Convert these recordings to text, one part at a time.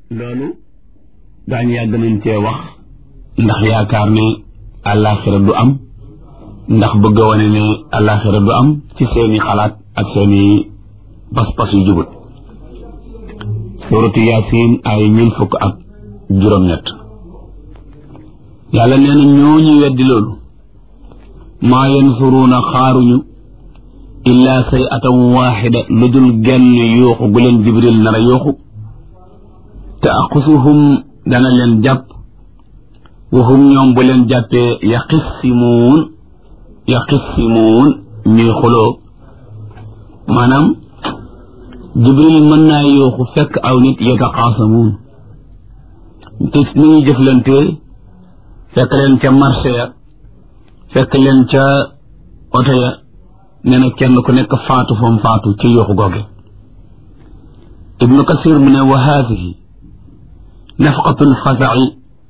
loolu daañ yàgg nañ cee wax ndax yaakaar ne àllaaxira du am, ndax bëgg a wane ne àllaaxira du am ci seeni xalaat ak seeni pas-pas yu jubut. suuratu yaasin ay 10:8 yàlla nee na ñooñu weddi loolu maa yansuruuna xaaruñu illaa say'atan waaxida lu dul genn yuuxu gu leen jibril nar a yuuxu taaxusuhum dana leen jàpp waxum ñoom bu leen jàppee yaqissimuun ñuy xuloo. maanaam jibril mën naa yuuxu fekk aw nit yataqaasamuun te ni ñuy jëflante fekk leen ca marché ya fekk leen ca oto ya nee na kenn ku nekk faatu fam faatu ci yuuxu googe. ibnu kasir mu ne wa haadihi nafqatul fasa'i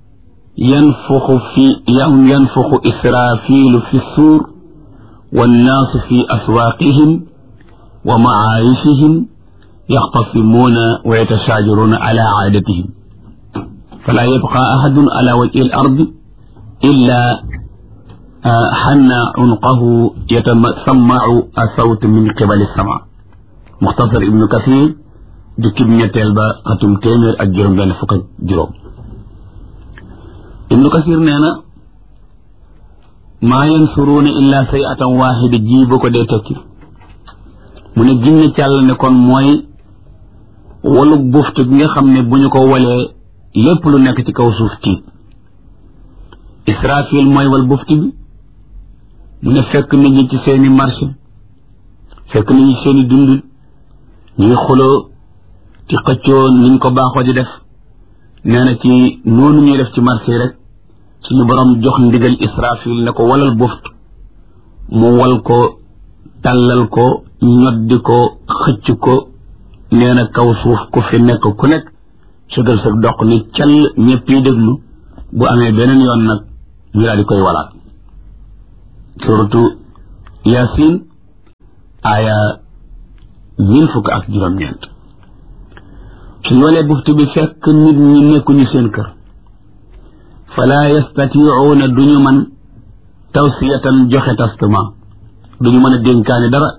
yanfuxu israafilu fi suur wannaasu fi aswaaqihim wa macaayishihim yaxtasimuuna wa yatashaajaruuna ala caadatihim falaa yabqaa ahadun ala wajhi al ardi illaa xanna unqahu yatasammacu asawt min qibali sama. muxtasar ibnu kasir jukkib ñetteel ba xatum 1juróom-benn. ibnu kasir nee na maa yansuruuna illaa say'atan waaxida ji ba ko dee tekki mu ne ginne càll ne kon mooy walug buftu gi nga xam ne bu ñu ko walee lépp lu nekk ci kaw suuf tiit. israfil mooy wal buftu bi mu ne fekk nit ñi ci seeni marché fekk nit ñi ci seeni dund ñuy xuloo ci xëccoo niñ ko baaxoo di def. nee na ci noonu ñuy def ci marché rek suñu borom jox ndigal israfil ne ko walal buft mu wal ko tàllal ko ñoddi ko xëcc ko. nee na kaw suuf ku fi nekk ku nekk sugal sa doq ni call ñëpp yi déglu bu amee beneen yoon nag ñu daal di koy walaat. suratu yasin aaya 10:9 suñu walee buftu bi fekk nit ñi nekkuñu seen kër falaa yastatiicuuna duñu mën tawsiyatan joxe testament duñu mën a dénkaane dara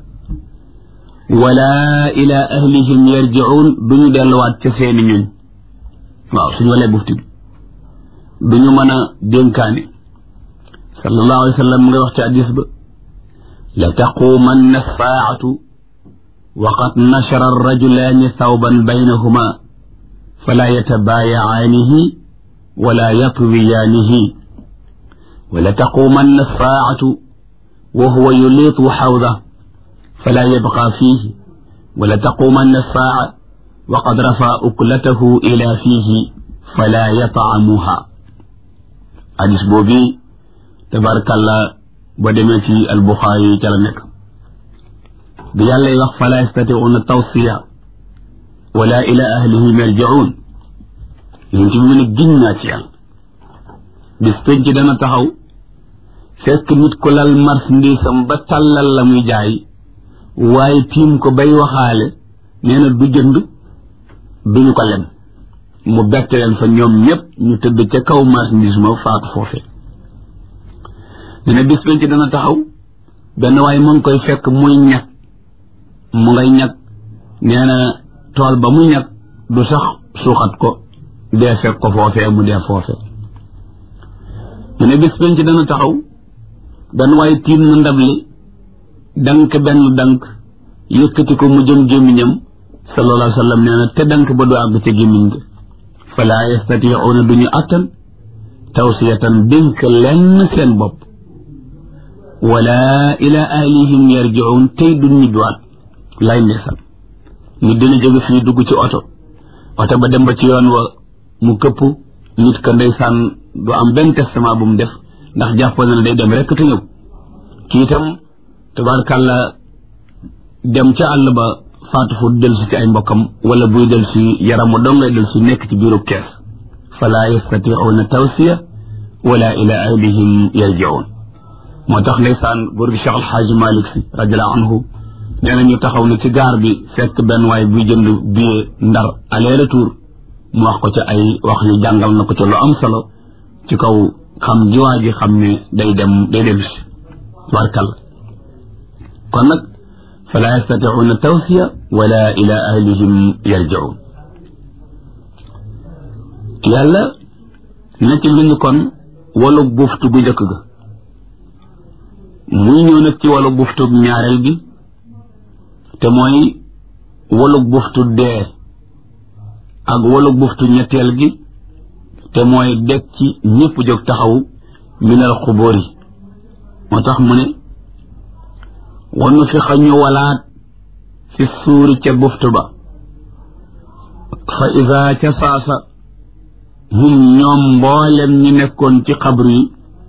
wala ila ahlihim yarjicuun duñu delluwaat ca seeni ñuñ. waaw suñu walee buftu bi duñu mën a dénkaane. sallallahu alayhi wa sallam nga wax ci hadiis ba la taquumanna saacatu waqad nashara arrajulaani thawban baynahuma falaa yatabaayacaanihi wala yatwiyaanihi wala taquumanna saacatu wa huwa yuliitu xawda falaa yabqaa fiihi wala taquumanna saaca waqad rafaa uklatahu ilaa fiihi falaa yatcamuha. hadis boobu tabaarakallah boo demee ci albuxaari ca la nekk. bi yàlla wax falaa yastatiicuuna tawsiya wala ila ahlihim yarjicuun yonent bi mu ne giñ naa ci yàlla bis penc dana taxaw fekk nit ko lal marchandise am ba tàllal la muy jaay waaye tiim ko bay waxaale nee na du jënd duñu ko lem mu bett leen fa ñoom ñëpp ñu tëdd ca kaw marchandise ma faatu foofee. dina bis penc dana taxaw benn waaye mu ngi koy fekk muy ñag mu ngay ñag nee na tool ba muy ñag du sax suuxat ko dee fekk ko foofee mu dee foofee. mu ne bis penc dana taxaw benn waaye tiim na ndab li dank benn dank yëkkati ko mu jëm gémmiñam sallallahu alayhi wa sallam nee na te dank ba du àgg ca gémmiñ ga falaa yastatiicuuna duñu attan tawsiyatan dénk lenn seen bopp wala ila ahlihim yarjicuun tey du ñibbiwaat. lay ndeysaan nit dina jóge fii dugg ci oto ba dem ba ci yoon wa mu këpp nit ka ndeysaan du am benn testament bu mu def ndax jàppoon na ne day dem rekk te ñëw. kii itam tabaarkàlla dem ca àll ba faatu fu del si ci ay mbokkam wala buy del si yaramu dong lay del si nekk ci biiru kees. falaa yastatiicuuna tawsiya wala ila ahlihim yarjicuun. moo tax ndeysaan góor gi Cheikh Alxaaji Malik Si radiallahu anhu nee na ñu taxaw ne ci gaar bi fekk benn waay buy jënd billet Ndar aller retour mu wax ko ca ay wax yu jàngal na ko ca lu am solo ci kaw xam jiwaa ji xam ne day dellu si tabarkalla kon nag fala yastati'una tawsiya wala ila ahlihim yarji'un yàlla nekk li ñu kon walu buftu gu njëkk ga muy ñëw nag ci walu buftu ñaareel gi te mooy walu buftu dee ak walu buftu ñetteel gi te mooy dekk ci ñëpp jóg taxaw minal xubóor yi moo tax mu ne wanu fi xañu walaat fi suuri ca buftu ba fa ida ca saasa hum ñoom mboolem ñi nekkoon ci xabru yi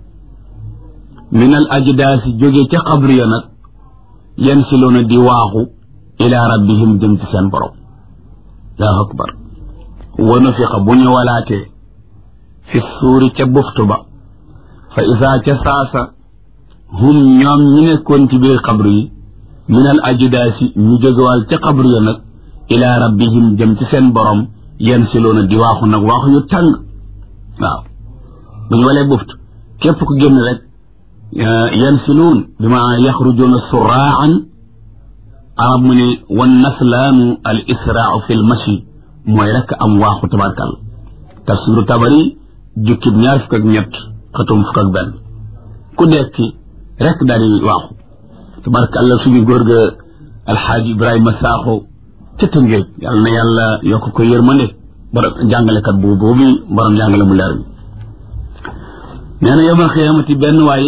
minal ajdaasi jóge ca xabru ya nag yansiluuna di waaxu ila rabbihim jëm ci seen borom allahu akbar wanu fi xa bu ñu walaatee fi suuri ca buftu ba fa ida ca saasa hum ñoom ñi nekkoon ci biir xabru yi minal ajdaasi ñu jógewal ca xabru ya nag ila rabbihim jëm ci seen borom yansiluuna di waaxu nag waaxu yu tàng waaw bu ñu walee buftu képp ku génn rek yansiluun bi ma yaxrujuuna suraan arab mu ne wan naslaanu al israau fi l mashi mooy rek am waaxu tabarkal tafsiru tabari jukkib 27 xatum 1 ku dekki rek daal di waaxu tabarkalla suñu góor ga alxaaji Ibrahima Sakho ca Tëngéej yàlla na yàlla yokk ko yërmande borom jàngalekat boobu borom jàngale mu leer bi nee na yawmal xiyaamati benn waay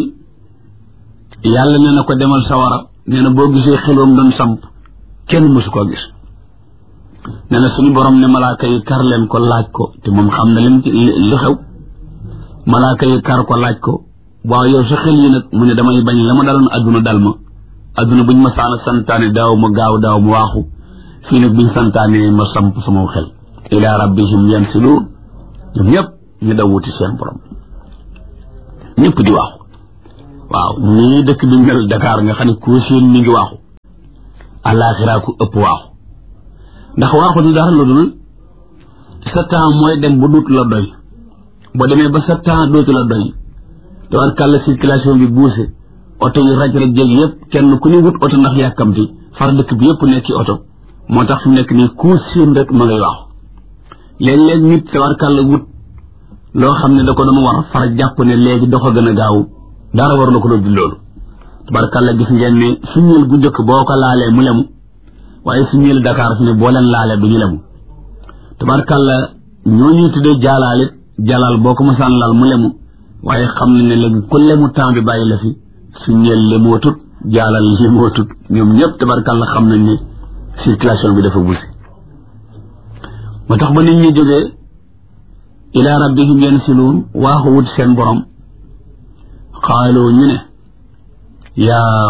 yàlla nee na ko demal sawara nee na boo gisee xeloom doon samp kenn mësu koo gis nee na suñu borom ne malaaka yi kar leen ko laaj ko te moom xam na leen li xew malaaka yi kar ko laaj ko waaw yow sa xel yi nag mu ne damay bañ la ma daloon adduna dal ma adduna buñ ma saana santaane daaw ma gaaw daaw ma waaxu fii nag buñ santaane ma samp sama xel ila rabbihim yansiluun ñoom ñëpp ñu daw wuti seen borom ñëpp di waaxu waaw nii dëkk bi mel Dakar nga xam ne koo seen mi ngi waaxu àllaaxira ku ëpp waaxu ndax waaxu du dara lu dul sa temps mooy dem bu dootu la doy boo demee ba sa temps dootu la doy tabarkàlla circulation bi buuse oto yi raj-raj jég yëpp kenn ku ne wut oto ndax yàkkamti far dëkk bi yëpp nekki oto moo tax fi nekk nii ku seen rek ma ngay waaxu léeg-léeg nit tabarkàlla wut loo xam ne da ko doon war far jàpp ne léegi dox a gën a gaaw dara war na ko doon loolu tabarkàlla gis ngeen ne suñuel gu njëkk boo ko laalee mu lemu waaye suñuel Dakar fi ne boo leen laalee du ñu lemu tabarkàlla ñoo ñuy tuddee jaalaale jalaal boo ko masaan laal mu lemu waaye xam nañ ne léegi ku lemu temps bi bàyyi la fi suñuel lemootut jaalal lemootut ñoom ñëpp tabarkàlla xam nañ ne circulation bi dafa busi moo tax ba nit ñi jógee ila rabbihim yansiluun waaxu wut seen borom xaaloo ñu ne yaa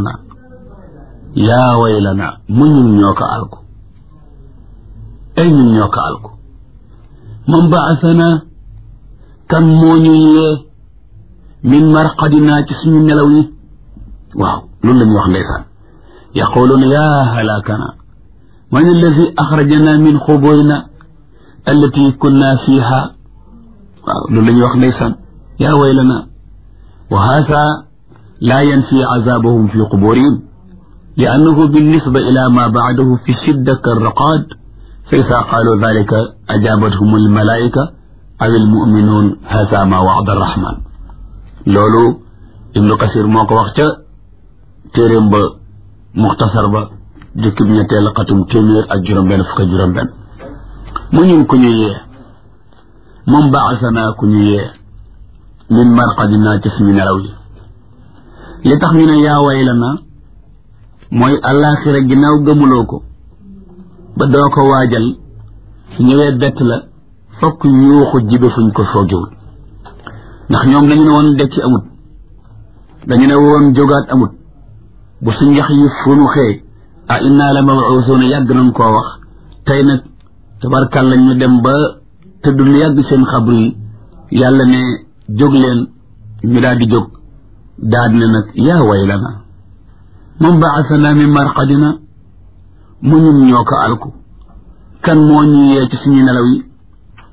waylana mu ñun ñoo ko alku ay ñun ñoo ko alku man baasana kan moo ñu yee min marqadina ci suñu nelaw yi waaw loolu la ñu wax ndeysaan yaquluuna yaa halakana man alladi axrajana min xuburina allati kunna fiha waaw loolu la ñuy wax ndeysaan yaa waylana wa haasa laa yanfi azabahum fi quburihim li annahu binnisba ila ma baadahu fi shidda karraqaad fa isa qaalu dalika ajabathum almalaika aw almuminuun haasa ma wa'ada arrahman loolu ibnu kasir moo ko wax ca téeréem ba muxtasar ba jukkib ñetteel xatum téeméer ak juróom-benn fukk ak juróom-benn mu ñun ku ñu yee moom baasanaa ku ñu yee min marqadina ci suñu nelaw yi li tax ñu ne yaa waylana mooy àllaaxira ginnaaw gëmuloo ko ba doo ko waajal su ñëwee bett la fokk yuuxu jibe fuñ ko foogewut ndax ñoom dañu ne woon dekki amut dañu ne woon jógaat amut bu su njax yi funu xee a inna la mabuusuuna yàgg nañ koo wax tey nag tabarkàlla ñu dem ba tëdd lu yàgg seen xabru yi yàlla ne jóg leen ñu daal di jóg daal ne nag yaa waylana man baasana min marqadina mu ñun ñoo ko alku kan moo ñu yee ci suñu nelaw yi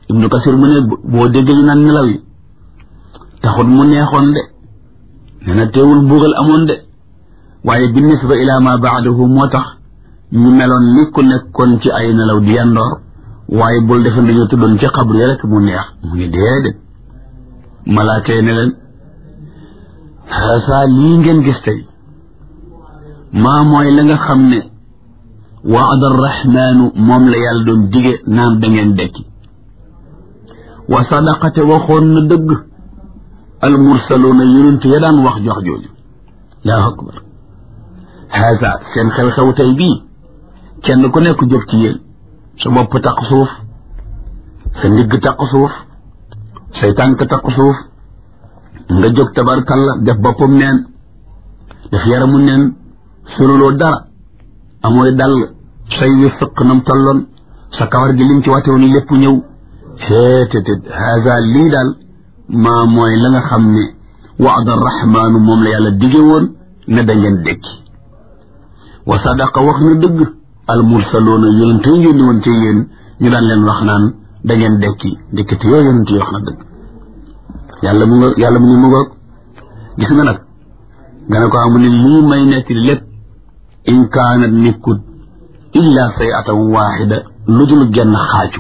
Ibnu Kasir mu ne boo déggee ñu naan nelaw yi taxut mu neexoon de nee na teewul mbugal amoon de waaye bi nisba ila ma baadahu moo tax ñu meloon ni ku nekkoon ci ay nelaw di yandoor waaye bul defe dañoo tuddoon ci xabru yi rek mu neex mu ne déedéet malaaka yi ne leen xaasa lii ngeen gis tey maa mooy la nga xam ne waada arrahmaanu moom la yàlla doon dige naan da ngeen dekki wa sadaqate waxoon na dëgg almursaluuna yonent ya daan wax jox jooju allahu akbar haasa seen xew-xew tey bii kenn ku nekk jóg ci yéen sa bopp taq suuf sa ndigg taq suuf say tànk taq suuf nga jóg tabarkalla def boppam neen def yaramu neen sululoo dara amooy dal say wi sëq nam tolloon sa kawar gi lim ci wate woon lépp ñëw seetetet haasa lii daal maa mooy la nga xam ne waada arrahmaanu moom la yàlla dige woon ne da ngeen dekki wa sadaqa wax na dëgg almursaloona yonent yi yónni woon ci yéen ñu daan leen wax naan da ngeen dekki dikkati yoo yonent yi wax na dëgg yàlla mu ngi mu ngoog gis nga nag nga ne ko amu ne lii may nekk lépp in kaanat nekkut illa sayatan waaxida lu dul genn xaaju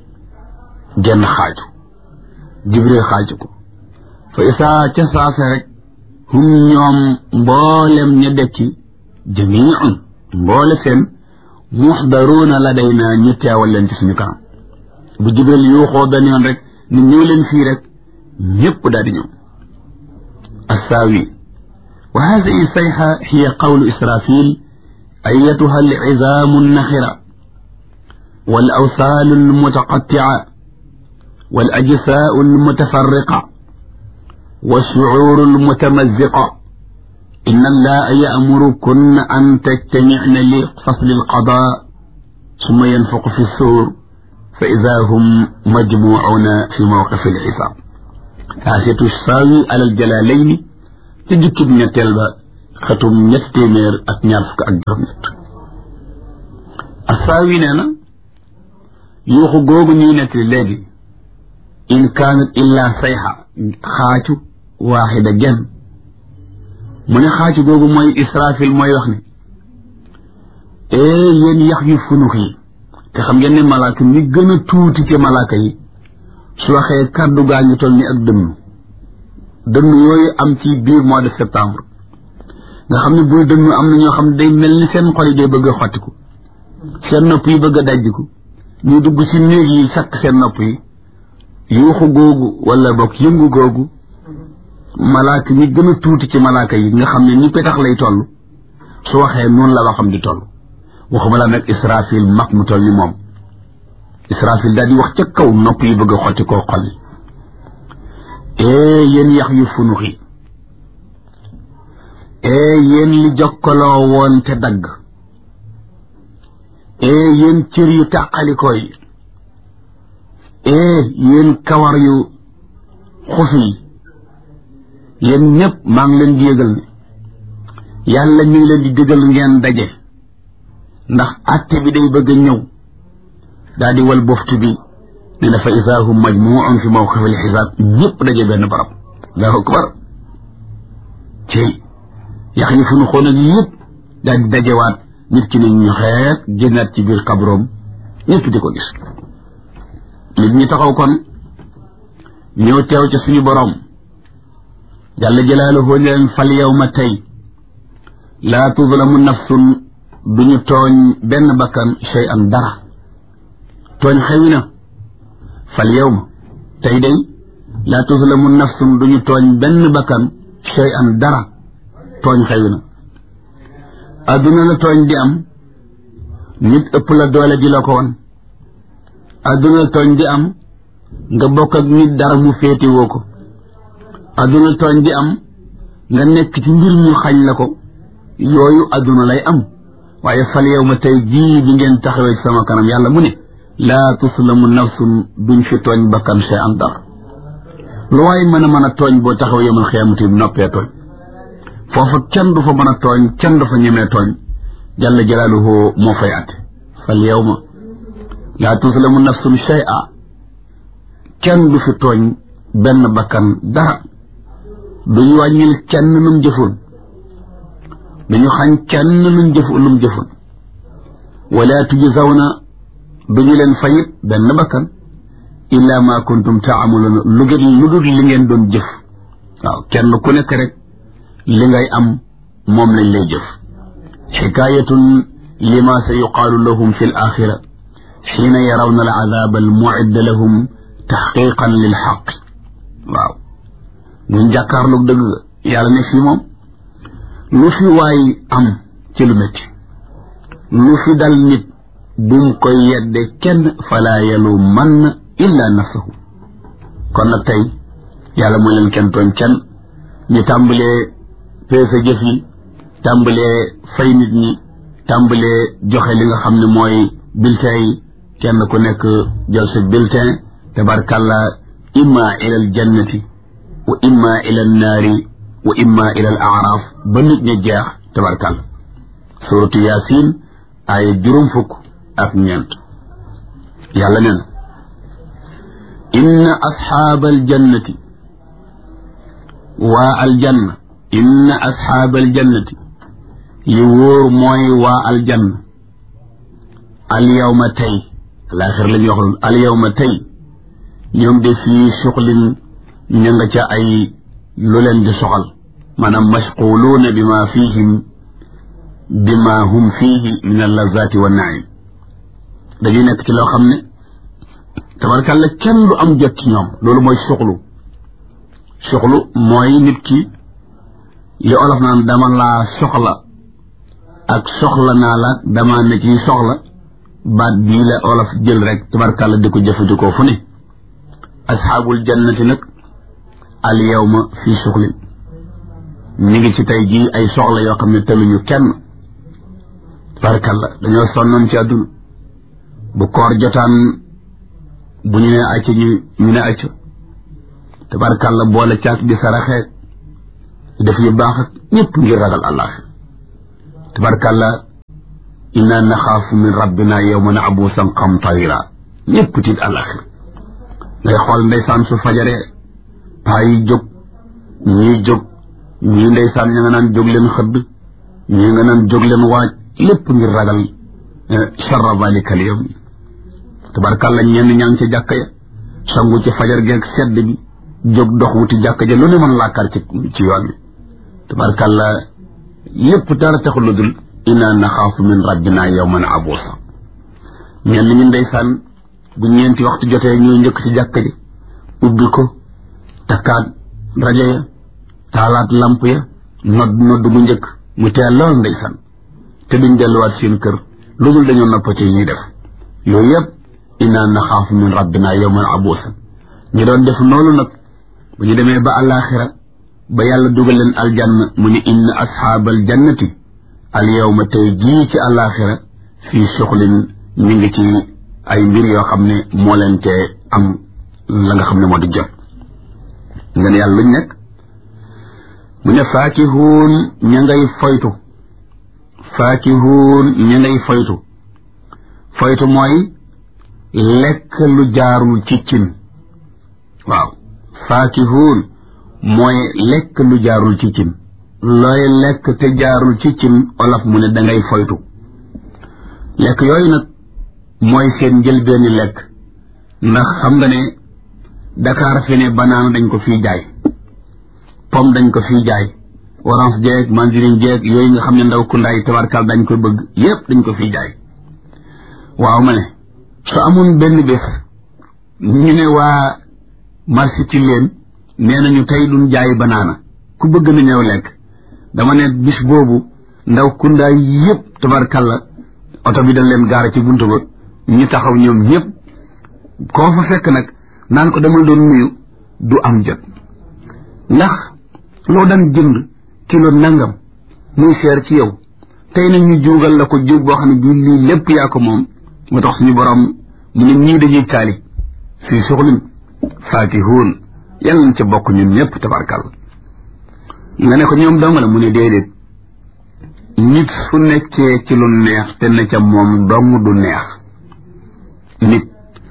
jibril xaaju ko fa isaa ca saase rek hum ñoom mboolem ña dekki jamiun mboole seen muxdaruuna ladayna ñu teewal leen ci suñu kanam bu jibril yuuxoo benn yoon rek ni ñëw leen fii rek ñépp daal di ñëw assaawi wa haadihi sayxa hiya qawlu israfil ayatuha alcizaamu alnaxira wal awsaalu almutaqattica wal ajsaau almutafarriqa والشعور المتمزقة إن الله يأمركن أن تجتمعن لفصل القضاء ثم ينفق في السور فإذا هم مجموعون في موقف الحساب آسية الساوي على الجلالين تجكب نتلبا ختم نستمر أتنافك أجرمت الساوي نانا يوخو غوغو نينة الليل إن كانت إلا صيحة خاتو waaxida genn mu ne xaacu googu mooy israfil mooy wax ne yéen yax yu funux yi te xam ngeen ne malaaka mi gën a tuuti ci malaaka yi su waxee kàddu gaa ngi toll ni ak dënn yooyu am ci biir mois de septembre nga xam ne buy dënnu am na ñoo xam ne day mel ni seen xol yi day bëgg a xottiku seen nopp yi bëgg a dajjiku ñu dugg ci néeg yi sakk seen nopp yi yuuxu googu wala bokk yëngu googu malaaka ñi gën a tuuti ci malaaka yi nga xam ne ni petax lay toll su waxee noonu la waxam di toll waxuma la nag israfil mag mu toll ni moom israfil daal di wax ca kaw nopp yi bëgg a xotti koo xol yi yéen yax yu funux yi yéen li jokkaloo woon te dagg yéen cër yu tàqalikoo yi yéen kawar yu xus yi yéen ñëpp maa ngi leen di yëgal ne yàlla ñu ngi leen di digal ngeen daje ndax atte bi day bëgg a ñëw daal di wal boftu bi ne na fa idaa hum majmuun fi mawqif al xisaab ñëpp daje benn barab allahu akbar cey yax yi fu nu xoon ak yëpp daal di dajewaat nit ki ne ñu xeet génnaat ci biir kabroom ñëpp di ko gis nit ñi taxaw kon ñëw teew ca suñu borom jalla jalaaluhu leen fal yawma tey laa tuzlamu nafsun duñu tooñ benn bakkan shay'an dara tooñ xewi na fal yawma tey day laa tuzlamu nafsun duñu tooñ benn bakkan shay'an dara tooñ xewi na adduna la tooñ di am nit ëpp la doole ji la ko won adduna la tooñ di am nga bokk ak nit dara mu féetewoo ko adduna tooñ di am nga nekk ci mbir ñu xañ la ko yooyu adduna lay am waaye fal yow ma tey jii bi ngeen taxawee ci sama kanam yàlla mu ne laa tuslamu nafsun duñ fi tooñ bakkan shay an dara lu waay mën a tooñ boo taxaw yemal xiyaamati bi noppee tooñ foofa kenn du fa mën a tooñ kenn du fa ñemee tooñ jalla jalaaluhu moo fay atte fal yow ma laa tuslamu nafsun shay'a kenn du fi tooñ benn bakkan dara duñu wàññil kenn lum jëfoon duñu xañ kenn lum jëfoon wala tujzawna duñu leen fayit benn bakkan illa ma kuntum taamaluuna lu dul li ngeen doon jëf waaw kenn ku nekk rek li ngay am moom lañ lay jëf xikaayatun lima sa yuqaalu lahum fi l axira xiina yarawna al azaab al mu'id lahum taxqiqan lil xaq waaw ñun jàkkaarloog dëgg yàlla ne fii moom lu fi waay am ci lu métti lu fi dal nit bum koy yedde kenn falaa yalumanna illa nafsahu kon nag tey yàlla mooy leen kenn tooñ kenn ñu tàmbalee peese jëf yi tàmbalee fay nit ñi tàmbalee joxe li nga xam ne mooy bulletin yi kenn ku nekk jël sa bulletin tabarkàlla imma ila al jannati wa imma ila an naari wa imma ila al aaraaf ba nit ña jeex tabarkàlla suratu yaasin ay 60 yàlla nee na inna asxaabal jannati waa aljanna inna asxaabal jannati li wóor mooy waa aljanna alyawma tey alaaxir la ñu wax alyawma tey ñoom de fii suxlin ña nga ca ay lu leen di soxal maanaam mashquluuna bima hum fiihi min allazaati wa naim dañuy nekk ci loo xam ne tabarkàlla kenn du am jot ci ñoom loolu mooy suxlu mooy nit ki li olof naan dama laa soxla ak soxla naa la dama ne ci soxla baat bii la olof jël rek tabarkàlla di ko jëfandikoo fu ne asxaabul jannati nag al yawma fii suxlin ñu ngi ci tey jii ay soxla yoo xam ne taluñu kenn tabarkàlla dañoo sonnoon ci àdduna bu koor jotaan bu ñu ne acca ñu ne acca tabarkàlla boole caag di saraxee def yu baax ak ñëpp ngir ragal àllaaxira tabarkàlla inna naxaafu min rabbina yawman abuusan qamtarira ñëpp tiit àllaaxira ngay xool ndeysaan su fajaree paa yi jóg ñii ndeysaan ña nga naan jóg leen xëdd ñii nga naan jóg leen waaj lépp ngir ragal charra dalika al yawm tabarkàlla ñenn ñaa ngi ca jàkka ya sangu ci fajar geeg sedd bi jóg dox wuti jàkka ja lu ne mën laa kar ci yoon bi tabarkàlla lépp dara taxul lu dul inna naxaafu min rabbina yawman abuusa ñenn ñi ndeysaan bu ñeenti waxtu jotee ñooy njëkk ci jàkka ji ubbi ko takkaat rajo ya taalaat lamp ya nodd bu njëkk mu teel lool ndeysaan te duñ delluwaat seen kër lu dul dañoo noppati ñuy def yooyu yëpp inna naxaafu min rabbina yawman abuusan ñu doon def noonu nag bu ñu demee ba àllaaxira ba yàlla dugal leen aljanna mu ni inna asxaabal jannati al yawma tey jii ci àllaaxira fii suxlin ñu ngi ci ay mbir yoo xam ne moo leen te am la nga xam ne moo di jot nga ne yàlla luñ nekk mu ne faakihuun ña ngay foytu foytu mooy lekk lu jaarul ci cin waaw faakihuun mooy lekk lu jaarul ci cin looy lekk te jaarul ci cin olof mu ne dangay foytu lekk yooyu nag mooy seen njëlbeeni lekk ndax xam nga ne Dakar fi ne banaan dañ ko fii jaay pomme dañ ko fii jaay orange jeeg mandarine jeeg yooyu nga xam ne ndaw ku ndaay tabarkal dañ ko bëgg yépp dañ ko fii jaay waaw ma ne su amoon benn bés ñu ne waa marché ci leen nee nañu tey duñ jaay banaana ku bëgg na ñëw lekk dama ne bis boobu ndaw ku ndaay yépp tabarkal oto bi dañ leen gaara ci buntu ba ñu taxaw ñoom ñëpp koo fa fekk nag naan ko dama doon nuyu du am jot ndax loo daan jënd kilo nangam muy seer ci yow tey nag ñu juugal la ko juug boo xam ne bii lii lépp yaa ko moom moo tax suñu borom mu ne ñii dañuy kaali fii suxlin faakihuun yàlla nañ ca bokk ñun ñëpp tabarkal nga ne ko ñoom dong la mu ne déedéet nit su nekkee ci lu neex te ne ca moom dong du neex nit su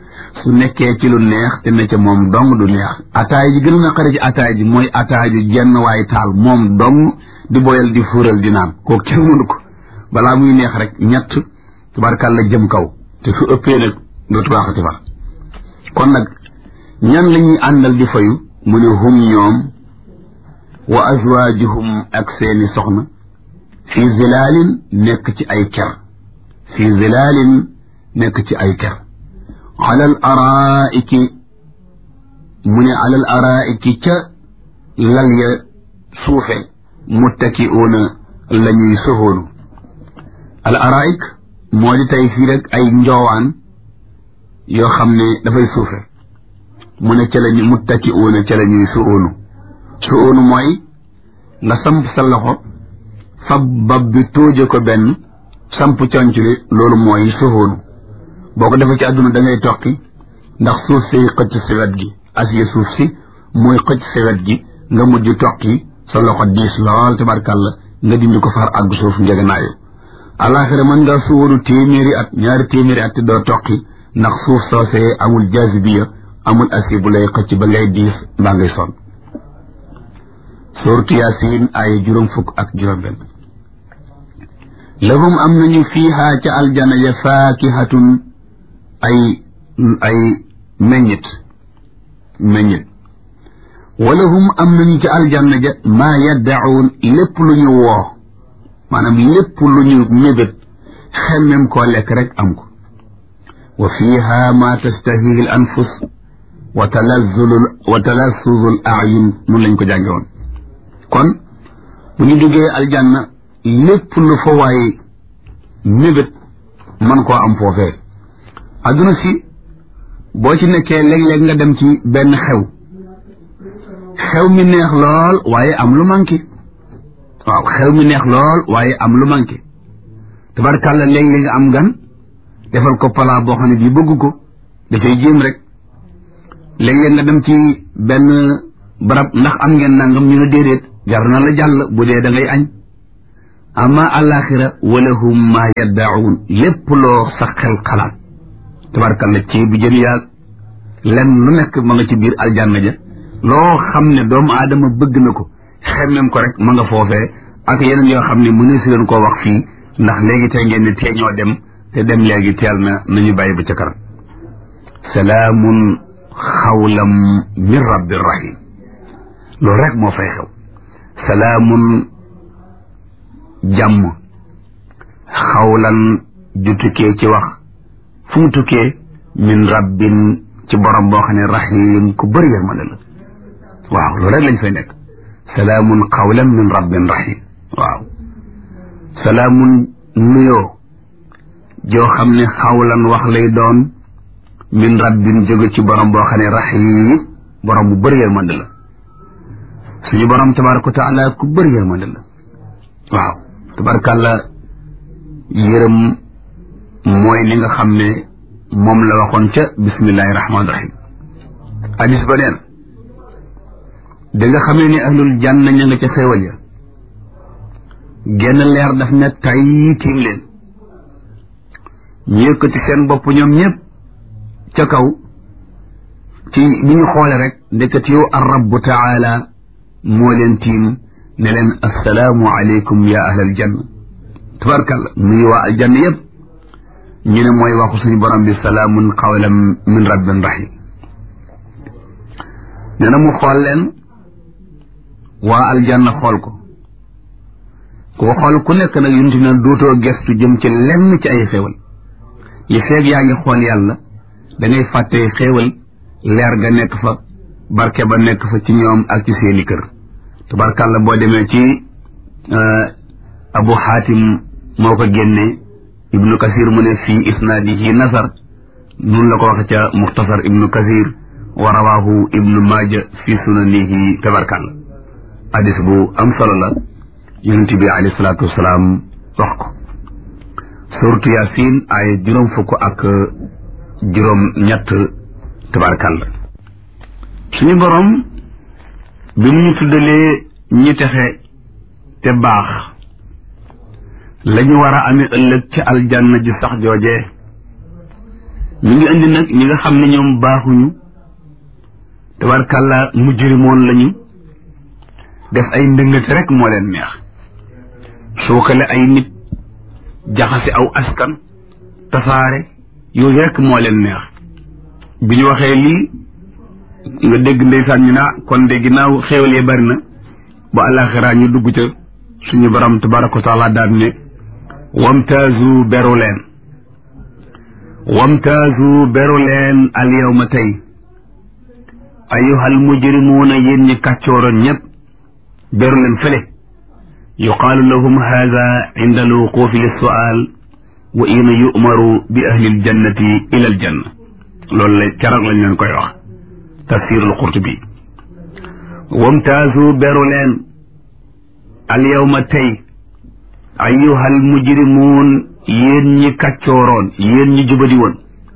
su nekkee ci lu neex te ne ca moom dong du neex. ataay ji gën a naqari ci ataay ji mooy ataay ju jenn waay taal moom dong di boyal di fuural di naan kooku kenn mënu ko balaa muy neex rek ñett tabarkàlla jëm kaw te su ëppee nag dootu baaxati fa. kon nag ñan la ñuy àndal di fayu mu ne hum ñoom wa azwaajuhum ak seeni soxna fi zilaalin nekk ci ay ker fi zilaalin nekk ci ay ker alal araa'iki mu ne alal araa'iki ca lal ya suufe muttaki'uuna la ñuy soxoonu. al araa'ik moo di tey fii rek ay njoowaan yoo xam ne dafay suufe mu ne ca la muttaki'uuna ca la ñuy soxoonu mooy nga samp sa loxo fab bab bi tóoje ko benn samp conc li loolu mooy soxoonu. boo ko defee ci àdduna da ngay tokki ndax suuf si xëcc si wet gi asiye suuf si mooy xëcc si wet gi nga mujj tokki sa loxo diis lool tabarkàlla nga dindi ko far àgg suuf njeganaayu. alaxira mën nga suwoonu téeméeri at ñaari téeméeri at te doo tokki ndax suuf soosee amul jaasibiya amul asiye bu lay xëcc ba ngay diis mbaa ngay sonn. suuratu Yaasiin ay juróom fukk ak juróom benn. lahum am nañu fiihaa ca aljana ya faakihatun ay meññit walahum am nañu ca aljanna ja maa yaddacuun lépp lu ñu woo maanaam lépp lu ñu mébét xemmem koo lekk rek am ko. wa fiiha ma tastahihi l anfus wa talassuzu l ayun nun lañ ko jànge woon. kon bu ñu duggee aljanna lépp lu fa waay mébét man koo am foofee. adduna si boo ci nekkee léeg-léeg nga dem ci benn xew mi neex lool waaye am lu manqué. waaw xew mi neex lool waaye am lu manqué tabarkàlla léeg-léeg nga am gan defal ko palaa boo xam ne bii bëgg ko da cay jéem rek. léeg-léeg nga dem ci benn barab ndax am ngeen nangam ñu ne déedéet jar na la jàll bu dee da ngay añ. amma alaxira walahum ma yaddaun lépp loo sa xel xalaat tabarkalla ci bi jën yaag lenn lu nekk ma nga ci biir aljanna ja loo xam ne doomu aadama bëgg na ko xemmem ko rek ma nga foofee ak yeneen yoo xam ne mënu si leen koo wax fii ndax léegi tey ngeen ne tee ñoo dem te dem léegi teel na nañu bàyyi ba ca kanam. salaamun xawlam min rabbi rahim loolu rek moo fay xew. salaamun jàmm xawlan ju tukkee ci wax fu mu tukkee min rabbin ci borom boo xam ne rahim ku bëri yërmande la. waaw loolu rek lañ fay nekk. salaamun xawlan min rabbin rahim. waaw salaamun nuyoo joo xam ne xawlan wax lay doon min rabbin jóge ci borom boo xam ne rahim borom bu bëri yërmande la. suñu borom tabaraka wa taala ku bëri yërmande la. waaw tabarakàlla yërëm mooy li nga xam ne moom la waxoon ca bismillahi rahmaani rahim. hadis ba neen da nga xamee ne ahlul janna ña nga ca xéewal ya genn leer daf ne tay tiim leen ñu yëkkati seen bopp ñoom ñëpp ca kaw ci bi ñu xoole rek ndekkat yow ar rabbu taala moo leen tiim ne leen assalaamu aleykum ya ahlal janna tabarkalla nuyu waa aljanna yëpp ñu ne mooy waxu suñu borom bi salaamun qawlan min rabbin rahim. nee na mu xool leen waa aljanna xool ko koo xool ku nekk nag yunti na dootoo gestu jëm ci lenn ci ay xéewal li feeg yaa ngi xool yàlla da ngay fàtte xéewal leer ga nekk fa barke ba nekk fa ci ñoom ak ci seeni kër. tabarkàlla boo demee ci abu xaatim moo ko génne ibnu kasir mu ne fii isnaadihi nasar nun la ko waxe ca muxtasar ibnu kasir wa rawahu ibnu maaja fi sunanihi tabarkàlla hadis bu am solo la yonent bi alayhi salaatu wasalaam wax ko. suuratu yaasin ay juróom fukk ak juróom ñett tabarkàlla suñu borom bi mu ñu tuddalee ñi texe te baax la ñu war a amee ëllëg ci aljanna ji sax joojee ñu ngi indi nag ñi nga xam ne ñoom baaxuñu tabarkàlla mujrimoon lañu def ay ndëngate rek moo leen neex suukale ay nit jaxase aw askan tasaare yooyu rek moo leen neex bi ñu waxee lii nga dégg ndeysaan ñu naa kon de ginnaaw xéewal yi bari na ba àllaaxira ñu dugg ca suñu borom tabaraka wa taala daan ne wamtaazu beru leen al yawma tey ayyuhal mujrimuuna yéen ñi kàccooroon ñépp beru leen fële yuqaalu lahum haada inda alwuquufi lissuaal wa ina yu'maru bi ahli aljannati ila aljanna loolu la keroog lañ leen koy wax tafsirul qurtubi wamtaazu beru leen al yawma tey ayyuhal mujrimuun yéen ñi kàccooroon yéen ñi jubadi woon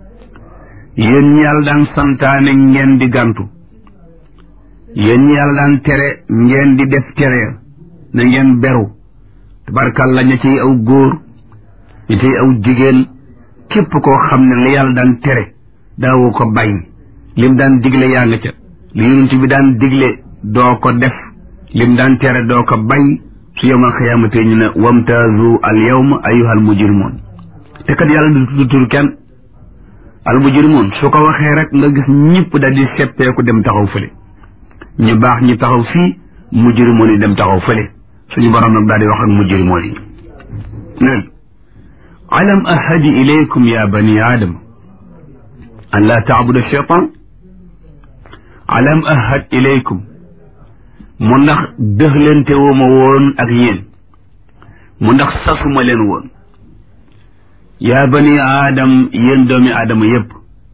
yéen ñi yàlla daan santaane ngeen di gàntu yéen ñi yàlla daan tere ngeen di def tere na ngeen beru tabarkàlla ña ciy aw góor ña ciy aw jigéen képp koo xam ne li yàlla daan tere daawoo ko bàyyi lim daan digle yaa nga ca li yonent bi daan digle doo ko def lim daan tere doo ko bàyyi su yawmal xiyaamate ñu ne wamtaazu al yawma ayyuhal mujrimoon te kat yàlla du tur kenn al mujrimoon su ko waxee rek nga gis ñëpp daal di seppeeku dem taxaw fële ñu baax ñi taxaw fii mujrimoon yi dem taxaw fële suñu borom nag daal di wax ak mujrimoon yi neen alam ahadi ilaykum ya bani aadama an laa taabudu shaytaan alam ahad ilaykum mu ndax dëxlante wu ma woon ak yéen mu ndax sasuma leen woon yaa bani aadam yéen doomi aadama yépp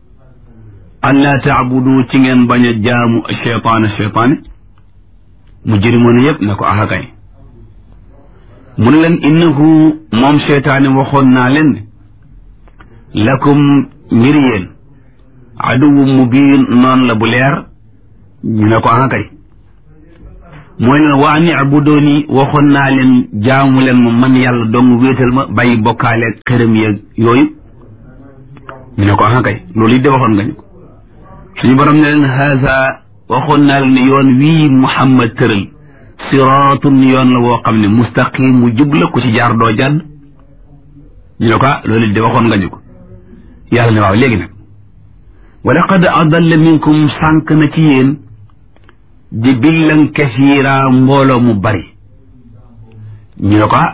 an laa taabudu ci ngeen bañ a jaamu cheytaane mujrimoon yépp na ko axakay mu ne leen innahu moom cheytaane waxoon naa leen ne lakum ngir yéen aduwu mubiin noonu la bu leer ñu ne ko axakay mooy leen waa ni abudoni waxoon naa leen jaamu leen ma man yàlla dong wéetal ma bàyyi bokkaale xërëm yeeg yooyu ñu ne ko kay loolu it de waxoon nga ñu ko suñu borom ne leen haza waxoon naa leen ne yoon wii Muhammad tëral siraatun yoon la woo xam ne mustaqim mu jub la ku ci jaar doo jàdd ñu ne ko loolu it de waxoon nga ñu ko yàlla ne waaw léegi nag wa laqad adalla minkum sànq na ci yéen jibillan kasiira mbooloo mu bari ñu ne ko